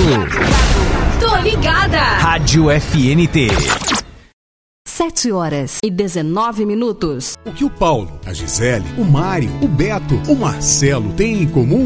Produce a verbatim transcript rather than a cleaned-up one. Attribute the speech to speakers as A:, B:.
A: Tô ligada.
B: Rádio F N T.
A: Sete horas e dezenove minutos.
C: O que o Paulo, a Gisele, o Mário, o Beto, o Marcelo têm em comum?